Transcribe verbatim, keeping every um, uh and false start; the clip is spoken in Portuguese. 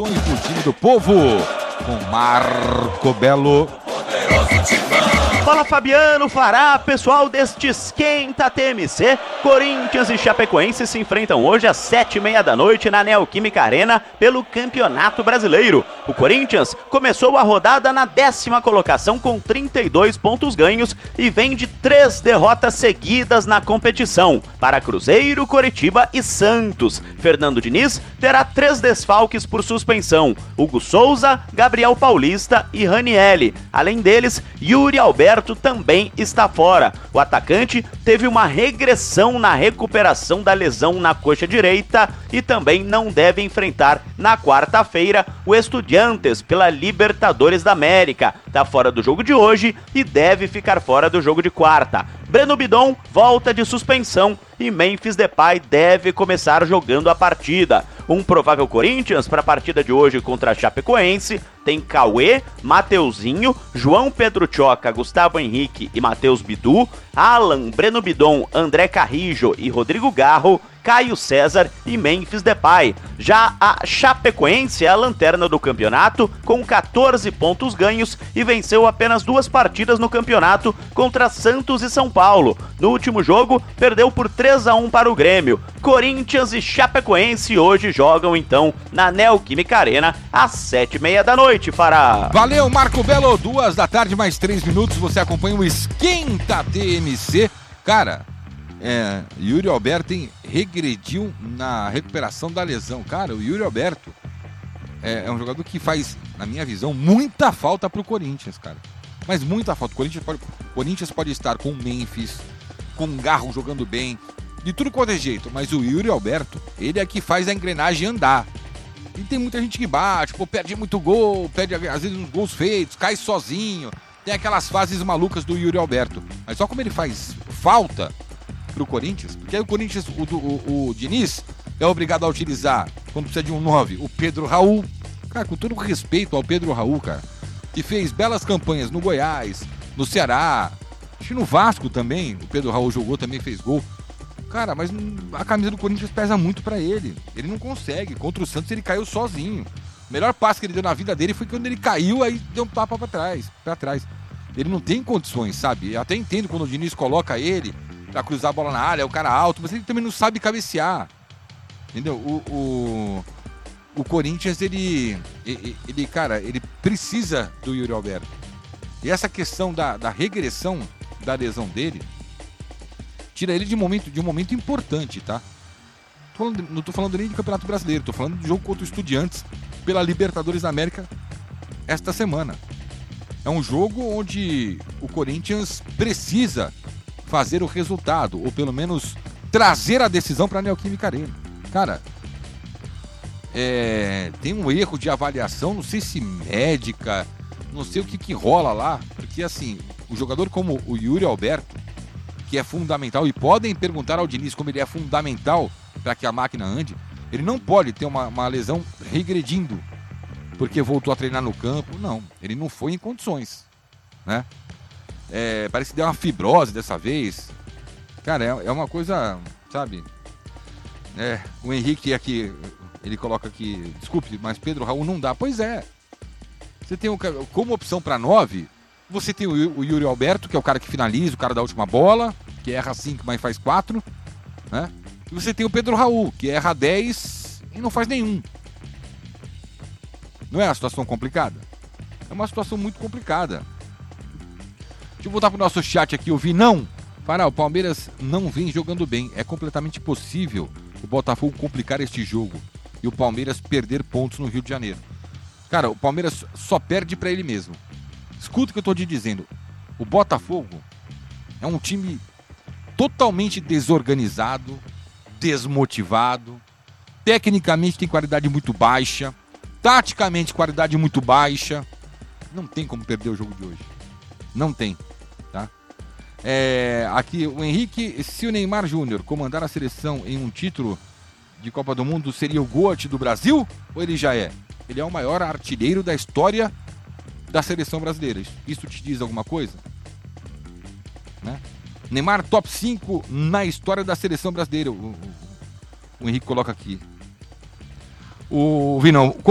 O time do povo, com Marco Belo. Fala Fabiano, Fará, pessoal deste Esquenta T M C. Corinthians e Chapecoense se enfrentam hoje às sete e meia da noite na Neoquímica Arena pelo Campeonato Brasileiro. O Corinthians começou a rodada na décima colocação com trinta e dois pontos ganhos e vem de três derrotas seguidas na competição para Cruzeiro, Coritiba e Santos. Fernando Diniz terá três desfalques por suspensão: Hugo Souza, Gabriel Paulista e Ranielli. Além deles, Yuri Alberto também está fora. O atacante teve uma regressão na recuperação da lesão na coxa direita e também não deve enfrentar na quarta-feira o Estudiantes pela Libertadores da América. Está fora do jogo de hoje e deve ficar fora do jogo de quarta. Breno Bidon volta de suspensão e Memphis Depay deve começar jogando a partida. Um provável Corinthians para a partida de hoje contra a Chapecoense tem Cauê, Mateuzinho, João Pedro Choca, Gustavo Henrique e Matheus Bidu, Alan, Breno Bidon, André Carrijo e Rodrigo Garro, Caio César e Memphis Depay. Já a Chapecoense é a lanterna do campeonato com catorze pontos ganhos e venceu apenas duas partidas no campeonato contra Santos e São Paulo. No último jogo, perdeu por três a um para o Grêmio. Corinthians e Chapecoense hoje jogam então na Neoquímica Arena às sete e meia da noite, Fará. Valeu, Marco Belo, duas da tarde mais três minutos, você acompanha o Esquenta T M C. Cara, É, Yuri Alberto hein, regrediu na recuperação da lesão. Cara, o Yuri Alberto é, é um jogador que faz, na minha visão, muita falta pro Corinthians, cara. Mas muita falta. O Corinthians pode, Corinthians pode estar com o Memphis, com o Garro jogando bem, de tudo quanto é jeito. Mas o Yuri Alberto, ele é que faz a engrenagem andar. E tem muita gente que bate, pô, perde muito gol, perde às vezes uns gols feitos, cai sozinho. Tem aquelas fases malucas do Yuri Alberto. Mas só como ele faz falta pro Corinthians, porque aí o Corinthians, o, o, o Diniz é obrigado a utilizar, quando precisa de um nove, o Pedro Raul. Cara, com todo respeito ao Pedro Raul, cara, que fez belas campanhas no Goiás, no Ceará, acho que no Vasco também, o Pedro Raul jogou, também fez gol. Cara, mas a camisa do Corinthians pesa muito pra ele, ele não consegue. Contra o Santos ele caiu sozinho. O melhor passe que ele deu na vida dele foi quando ele caiu, aí deu um tapa pra trás, pra trás. Ele não tem condições, sabe? Eu até entendo quando o Diniz coloca ele pra cruzar a bola na área, é o cara alto, mas ele também não sabe cabecear, entendeu? O, o, o Corinthians, ele, ele, ele, cara, ele precisa do Yuri Alberto. E essa questão da, da regressão da lesão dele, tira ele de, momento, de um momento importante, tá? Tô falando, não tô falando nem de Campeonato Brasileiro, tô falando de jogo contra o Estudiantes pela Libertadores da América esta semana. É um jogo onde o Corinthians precisa fazer o resultado, ou pelo menos trazer a decisão para a Neoquímica Arena. Cara, é, tem um erro de avaliação, não sei se médica, não sei o que que rola lá, porque assim, o jogador como o Yuri Alberto, que é fundamental, e podem perguntar ao Diniz como ele é fundamental para que a máquina ande, ele não pode ter uma, uma lesão regredindo, porque voltou a treinar no campo. Não, ele não foi em condições, né? É, parece que deu uma fibrose dessa vez. Cara, é, é uma coisa, sabe? É, o Henrique aqui, ele coloca aqui, desculpe, mas Pedro Raul não dá. Pois é. Você tem um, como opção para nove, você tem o, o Yuri Alberto, que é o cara que finaliza, o cara da última bola, que erra cinco, mas faz quatro, né? E você tem o Pedro Raul, que erra dez e não faz nenhum. Não é uma situação complicada? É uma situação muito complicada. Deixa eu voltar pro nosso chat aqui, ouvir. Não, Fará, o Palmeiras não vem jogando bem. É completamente possível o Botafogo complicar este jogo e o Palmeiras perder pontos no Rio de Janeiro. Cara, o Palmeiras só perde pra ele mesmo. Escuta o que eu tô te dizendo. O Botafogo é um time totalmente desorganizado, desmotivado, tecnicamente tem qualidade muito baixa, taticamente qualidade muito baixa. Não tem como perder o jogo de hoje. Não tem, tá? É, aqui o Henrique, se o Neymar Júnior comandar a seleção em um título de Copa do Mundo, seria o GOAT do Brasil? Ou ele já é? Ele é o maior artilheiro da história da seleção brasileira. Isso te diz alguma coisa? Né? Neymar top cinco na história da seleção brasileira. O, o, o Henrique coloca aqui. O Vinão...